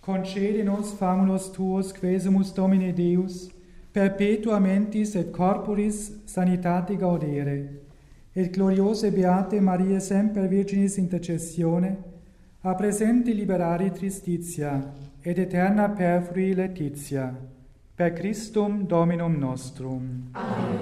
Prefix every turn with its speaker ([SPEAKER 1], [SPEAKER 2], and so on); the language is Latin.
[SPEAKER 1] concede nos famulus tuos quesumus Domine Deus, perpetua mentis et corporis sanitate gaudere, et gloriose beate Maria semper Virginis intercessione, a presenti liberari tristitia, et eterna perfrui laetitia, per Christum Dominum nostrum.
[SPEAKER 2] Amen.